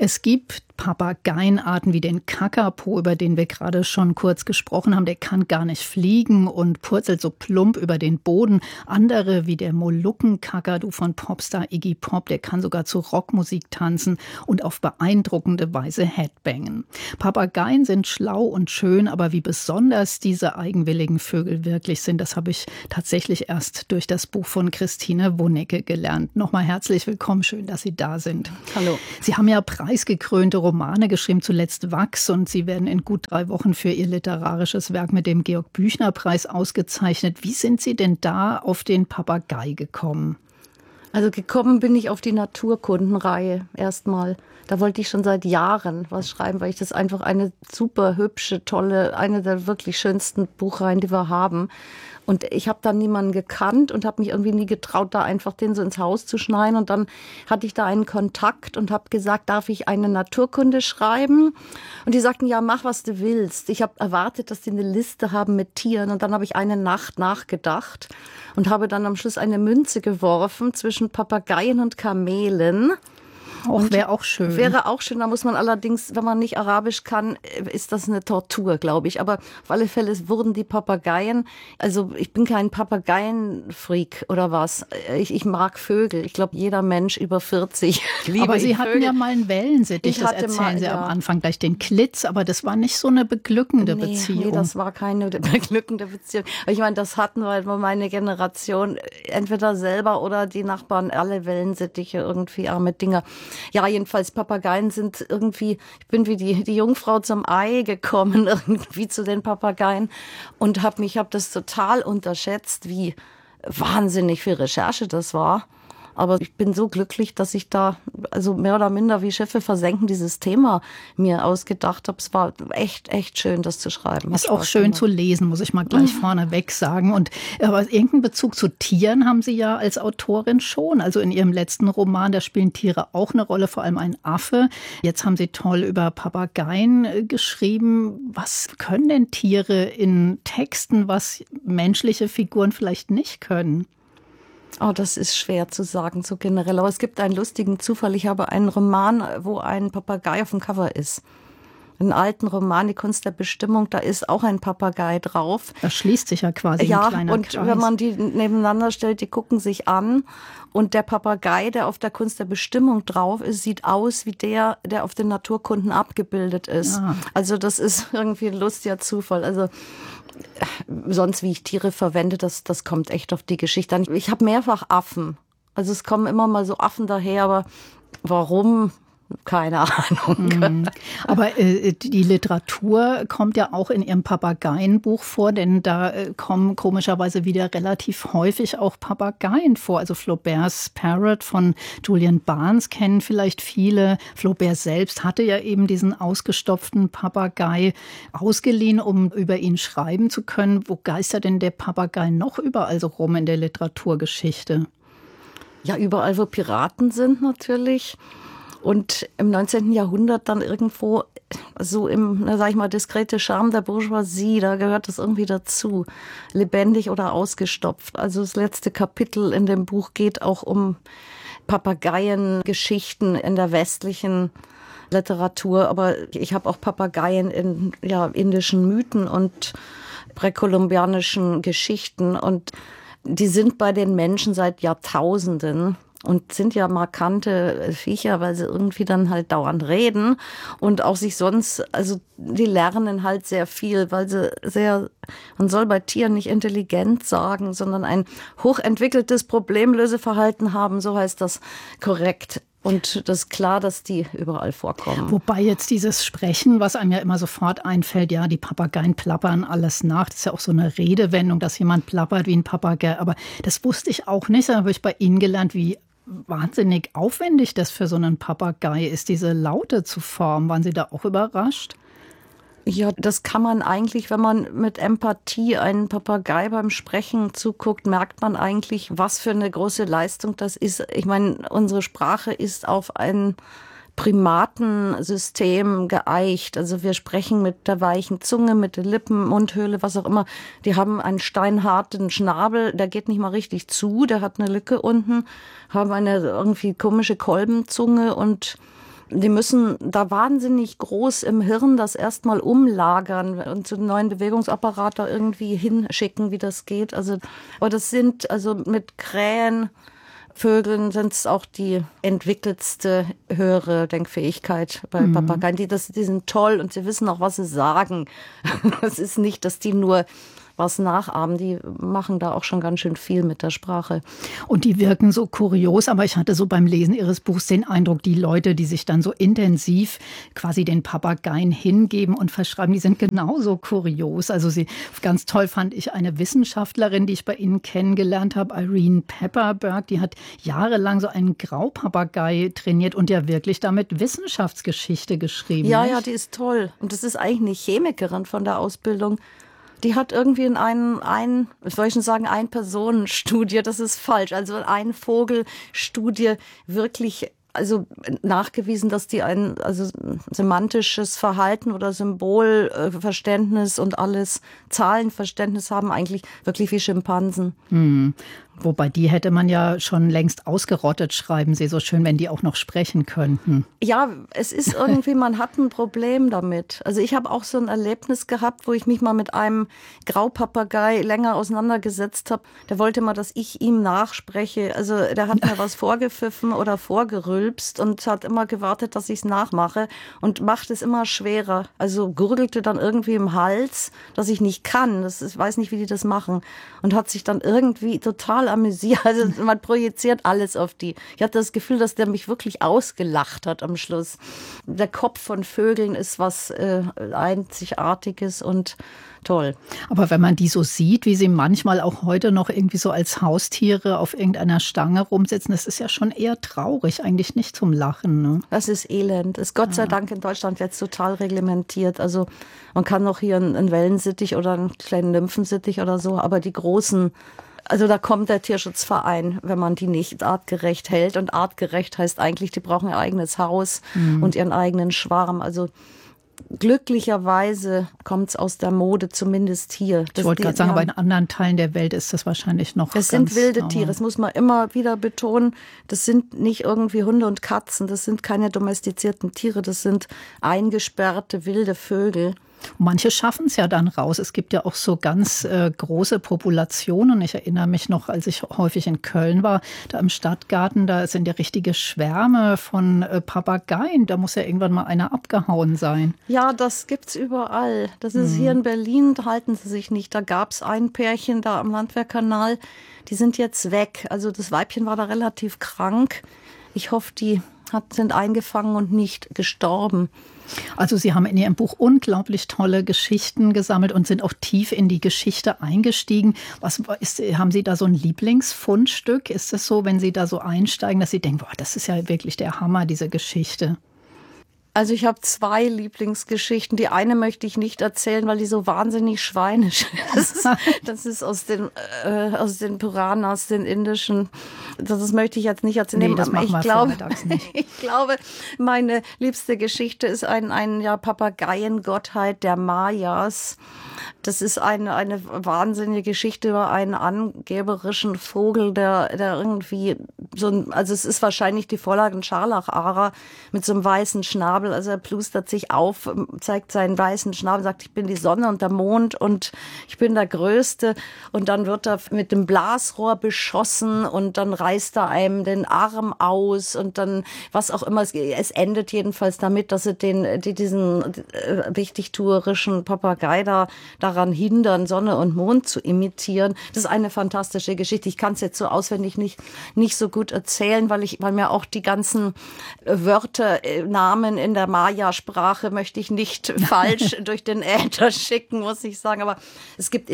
Es gibt Papageienarten wie den Kakapo, über den wir gerade schon kurz gesprochen haben. Der kann gar nicht fliegen und purzelt so plump über den Boden. Andere wie der Moluckenkakadu von Popstar Iggy Pop, der kann sogar zu Rockmusik tanzen und auf beeindruckende Weise headbangen. Papageien sind schlau und schön, aber wie besonders diese eigenwilligen Vögel wirklich sind, das habe ich tatsächlich erst durch das Buch von Christine Wonecke gelernt. Nochmal herzlich willkommen, schön, dass Sie da sind. Hallo. Sie haben ja preisgekrönte Romane geschrieben, zuletzt Wachs, und Sie werden in gut 3 Wochen für Ihr literarisches Werk mit dem Georg-Büchner-Preis ausgezeichnet. Wie sind Sie denn da auf den Papagei gekommen? Also gekommen bin ich auf die Naturkundenreihe erstmal. Da wollte ich schon seit Jahren was schreiben, weil ich das einfach eine super hübsche, tolle, eine der wirklich schönsten Buchreihen, die wir haben. Und ich habe dann niemanden gekannt und habe mich irgendwie nie getraut, da einfach den so ins Haus zu schneiden. Und dann hatte ich da einen Kontakt und habe gesagt, darf ich eine Naturkunde schreiben? Und die sagten, ja, mach, was du willst. Ich habe erwartet, dass die eine Liste haben mit Tieren. Und dann habe ich eine Nacht nachgedacht und habe dann am Schluss eine Münze geworfen zwischen Papageien und Kamelen. Wäre auch schön. Wäre auch schön, da muss man allerdings, wenn man nicht Arabisch kann, ist das eine Tortur, glaube ich. Aber auf alle Fälle wurden die Papageien, also ich bin kein Papageienfreak oder was. Ich mag Vögel. Ich glaube, jeder Mensch über 40 liebt Aber Sie hatten Vögel. ja mal einen Wellensittich, das erzählen Sie am Anfang gleich, den Klitz, aber das war nicht so eine beglückende Beziehung. Nee, das war keine beglückende Beziehung. Ich meine, das hatten wir meine Generation, entweder selber oder die Nachbarn, alle Wellensittiche, irgendwie arme Dinger. Ja, jedenfalls Papageien sind irgendwie, ich bin wie die Jungfrau zum Ei gekommen, irgendwie zu den Papageien und habe das total unterschätzt, wie wahnsinnig viel Recherche das war. Aber ich bin so glücklich, dass ich da also mehr oder minder wie Schiffe versenken dieses Thema mir ausgedacht habe. Es war echt, echt schön, das zu schreiben. Ist auch schön zu lesen, muss ich mal gleich vorneweg sagen. Aber irgendeinen Bezug zu Tieren haben Sie ja als Autorin schon. Also in Ihrem letzten Roman, da spielen Tiere auch eine Rolle, vor allem ein Affe. Jetzt haben Sie toll über Papageien geschrieben. Was können denn Tiere in Texten, was menschliche Figuren vielleicht nicht können? Oh, das ist schwer zu sagen, so generell. Aber es gibt einen lustigen Zufall. Ich habe einen Roman, wo ein Papagei auf dem Cover ist. Einen alten Roman, Die Kunst der Bestimmung, da ist auch ein Papagei drauf. Da schließt sich ja quasi ein kleiner Kreis. Und wenn man die nebeneinander stellt, die gucken sich an. Und der Papagei, der auf der Kunst der Bestimmung drauf ist, sieht aus wie der auf den Naturkunden abgebildet ist. Ja. Also das ist irgendwie ein lustiger Zufall. Also sonst, wie ich Tiere verwende, das kommt echt auf die Geschichte an. Ich habe mehrfach Affen. Also es kommen immer mal so Affen daher, aber warum? Keine Ahnung. Aber die Literatur kommt ja auch in Ihrem Papageienbuch vor, denn da kommen komischerweise wieder relativ häufig auch Papageien vor. Also Flauberts Parrot von Julian Barnes kennen vielleicht viele. Flaubert selbst hatte ja eben diesen ausgestopften Papagei ausgeliehen, um über ihn schreiben zu können. Wo geistert denn der Papagei noch überall so rum in der Literaturgeschichte? Ja, überall, wo Piraten sind natürlich. Und im 19. Jahrhundert dann irgendwo so im, sag ich mal, diskrete Charme der Bourgeoisie, da gehört das irgendwie dazu. Lebendig oder ausgestopft. Also das letzte Kapitel in dem Buch geht auch um Papageiengeschichten in der westlichen Literatur. Aber ich habe auch Papageien in indischen Mythen und präkolumbianischen Geschichten. Und die sind bei den Menschen seit Jahrtausenden. Und sind ja markante Viecher, weil sie irgendwie dann halt dauernd reden und auch sich sonst, also die lernen halt sehr viel, weil sie man soll bei Tieren nicht intelligent sagen, sondern ein hochentwickeltes Problemlöseverhalten haben, so heißt das korrekt. Und das ist klar, dass die überall vorkommen. Wobei jetzt dieses Sprechen, was einem ja immer sofort einfällt, ja, die Papageien plappern alles nach. Das ist ja auch so eine Redewendung, dass jemand plappert wie ein Papagei. Aber das wusste ich auch nicht. Da habe ich bei Ihnen gelernt, wie wahnsinnig aufwendig das für so einen Papagei ist, diese Laute zu formen. Waren Sie da auch überrascht? Ja, das kann man eigentlich, wenn man mit Empathie einen Papagei beim Sprechen zuguckt, merkt man eigentlich, was für eine große Leistung das ist. Ich meine, unsere Sprache ist auf ein Primatensystem geeicht. Also wir sprechen mit der weichen Zunge, mit der Lippen, Mundhöhle, was auch immer. Die haben einen steinharten Schnabel, der geht nicht mal richtig zu, der hat eine Lücke unten, haben eine irgendwie komische Kolbenzunge und Die müssen da wahnsinnig groß im Hirn das erstmal umlagern und so einen neuen Bewegungsapparat da irgendwie hinschicken, wie das geht. Also, aber das sind also mit Krähen, Vögeln sind es auch die entwickeltste höhere Denkfähigkeit bei Papageien. Die sind toll und sie wissen auch, was sie sagen. Es ist nicht, dass die nur was nachahmen. Die machen da auch schon ganz schön viel mit der Sprache. Und die wirken so kurios, aber ich hatte so beim Lesen Ihres Buchs den Eindruck, die Leute, die sich dann so intensiv quasi den Papageien hingeben und verschreiben, die sind genauso kurios. Also ganz toll fand ich eine Wissenschaftlerin, die ich bei Ihnen kennengelernt habe, Irene Pepperberg, die hat jahrelang so einen Graupapagei trainiert und ja wirklich damit Wissenschaftsgeschichte geschrieben. Ja, nicht? ja, die ist toll. Und das ist eigentlich eine Chemikerin von der Ausbildung. Die hat irgendwie in ich wollte schon sagen, Ein-Personen-Studie, das ist falsch, also eine Vogelstudie wirklich nachgewiesen, dass die ein semantisches Verhalten oder Symbolverständnis und alles Zahlenverständnis haben, eigentlich wirklich wie Schimpansen. Wobei die hätte man ja schon längst ausgerottet, schreiben Sie so schön, wenn die auch noch sprechen könnten. Ja, es ist irgendwie, man hat ein Problem damit. Also ich habe auch so ein Erlebnis gehabt, wo ich mich mal mit einem Graupapagei länger auseinandergesetzt habe. Der wollte mal, dass ich ihm nachspreche. Also der hat mir was vorgepfiffen oder vorgerülpst und hat immer gewartet, dass ich es nachmache und macht es immer schwerer. Also gurgelte dann irgendwie im Hals, dass ich nicht kann. Ich weiß nicht, wie die das machen. Und hat sich dann irgendwie total amüsiert. Also man projiziert alles auf die. Ich hatte das Gefühl, dass der mich wirklich ausgelacht hat am Schluss. Der Kopf von Vögeln ist was Einzigartiges und toll. Aber wenn man die so sieht, wie sie manchmal auch heute noch irgendwie so als Haustiere auf irgendeiner Stange rumsitzen, das ist ja schon eher traurig, eigentlich nicht zum Lachen. Ne? Das ist elend. Ist Gott sei Dank in Deutschland jetzt total reglementiert. Also man kann noch hier einen Wellensittich oder einen kleinen Nymphensittich oder so, aber die großen, also da kommt der Tierschutzverein, wenn man die nicht artgerecht hält. Und artgerecht heißt eigentlich, die brauchen ihr eigenes Haus und ihren eigenen Schwarm. Also glücklicherweise kommt es aus der Mode, zumindest hier. Ich wollte gerade sagen, aber in anderen Teilen der Welt ist das wahrscheinlich noch Es sind wilde Tiere, das muss man immer wieder betonen. Das sind nicht irgendwie Hunde und Katzen, das sind keine domestizierten Tiere, das sind eingesperrte wilde Vögel. Manche schaffen es ja dann raus. Es gibt ja auch so ganz große Populationen. Ich erinnere mich noch, als ich häufig in Köln war, da im Stadtgarten, da sind ja richtige Schwärme von Papageien. Da muss ja irgendwann mal einer abgehauen sein. Ja, das gibt's überall. Das ist hier in Berlin, da halten sie sich nicht. Da gab's ein Pärchen da am Landwehrkanal, die sind jetzt weg. Also das Weibchen war da relativ krank. Ich hoffe, die sind eingefangen und nicht gestorben. Also Sie haben in Ihrem Buch unglaublich tolle Geschichten gesammelt und sind auch tief in die Geschichte eingestiegen. Haben Sie da so ein Lieblingsfundstück? Ist es so, wenn Sie da so einsteigen, dass Sie denken, boah, das ist ja wirklich der Hammer, diese Geschichte? Also ich habe 2 Lieblingsgeschichten. Die eine möchte ich nicht erzählen, weil die so wahnsinnig schweinisch ist. Das ist aus den Puranas, den indischen. Das möchte ich jetzt nicht erzählen. Nee, das machen wir vormittags nicht. Ich glaube, meine liebste Geschichte ist ein Papageiengottheit der Mayas. Das ist eine wahnsinnige Geschichte über einen angeberischen Vogel, der irgendwie also es ist wahrscheinlich die Vorlage, ein Scharlacharer mit so einem weißen Schnabel. Also er plustert sich auf, zeigt seinen weißen Schnabel, sagt, ich bin die Sonne und der Mond und ich bin der Größte. Und dann wird er mit dem Blasrohr beschossen und dann reißt er einem den Arm aus und dann was auch immer. Es endet jedenfalls damit, dass sie diesen wichtigtuerischen Papagei daran hindern, Sonne und Mond zu imitieren. Das ist eine fantastische Geschichte. Ich kann es jetzt so auswendig nicht so gut erzählen, weil mir auch die ganzen Wörter, Namen in der Maya-Sprache möchte ich nicht falsch durch den Äther schicken, muss ich sagen. Aber es gibt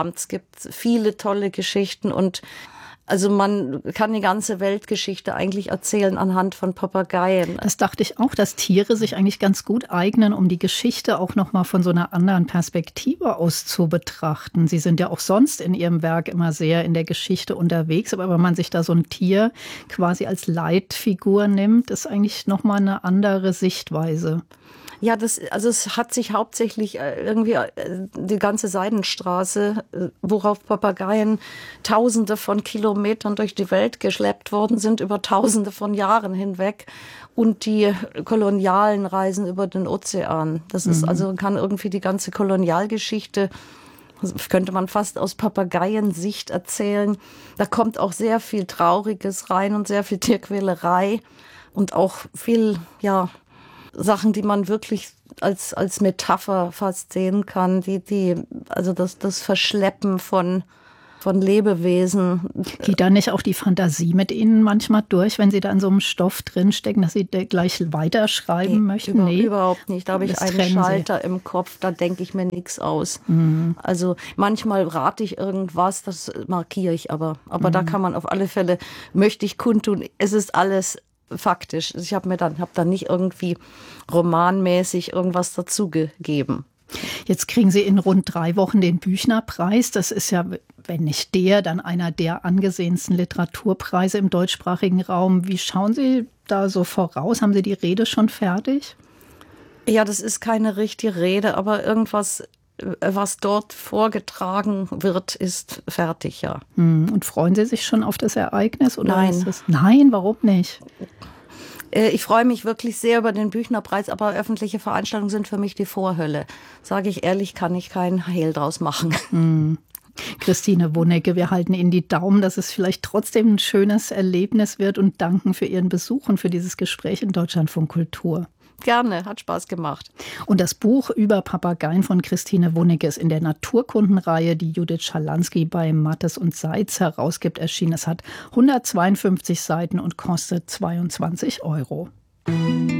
viele tolle Geschichten und also man kann die ganze Weltgeschichte eigentlich erzählen anhand von Papageien. Das dachte ich auch, dass Tiere sich eigentlich ganz gut eignen, um die Geschichte auch noch mal von so einer anderen Perspektive aus zu betrachten. Sie sind ja auch sonst in Ihrem Werk immer sehr in der Geschichte unterwegs, aber wenn man sich da so ein Tier quasi als Leitfigur nimmt, ist eigentlich noch mal eine andere Sichtweise. Ja, also es hat sich hauptsächlich irgendwie die ganze Seidenstraße, worauf Papageien Tausende von Kilometern durch die Welt geschleppt worden sind, über Tausende von Jahren hinweg. Und die kolonialen Reisen über den Ozean. Das ist also, kann irgendwie die ganze Kolonialgeschichte, könnte man fast aus Papageiensicht erzählen. Da kommt auch sehr viel Trauriges rein und sehr viel Tierquälerei und auch viel, ja, Sachen, die man wirklich als Metapher fast sehen kann, also das Verschleppen von Lebewesen. Geht da nicht auch die Fantasie mit Ihnen manchmal durch, wenn Sie da in so einem Stoff drinstecken, dass Sie gleich weiterschreiben möchten? Nee, überhaupt nicht. Da habe ich einen Schalter im Kopf, da denke ich mir nichts aus. Also manchmal rate ich irgendwas, das markiere ich aber. Aber da kann man auf alle Fälle, möchte ich kundtun, es ist alles faktisch. Ich habe dann nicht irgendwie romanmäßig irgendwas dazugegeben. Jetzt kriegen Sie in rund 3 Wochen den Büchner-Preis. Das ist ja, wenn nicht dann einer der angesehensten Literaturpreise im deutschsprachigen Raum. Wie schauen Sie da so voraus? Haben Sie die Rede schon fertig? Ja, das ist keine richtige Rede, aber irgendwas, was dort vorgetragen wird, ist fertig, ja. Und freuen Sie sich schon auf das Ereignis? Oder Nein. Nein, warum nicht? Ich freue mich wirklich sehr über den Büchner-Preis, aber öffentliche Veranstaltungen sind für mich die Vorhölle. Sage ich ehrlich, kann ich kein Hehl draus machen. Christine Wonecke, wir halten Ihnen die Daumen, dass es vielleicht trotzdem ein schönes Erlebnis wird und danken für Ihren Besuch und für dieses Gespräch in Deutschlandfunk Kultur. Gerne, hat Spaß gemacht. Und das Buch über Papageien von Christine Wonecke ist in der Naturkundenreihe, die Judith Schalansky bei Mattes und Seitz herausgibt, erschienen. Es hat 152 Seiten und kostet 22 €.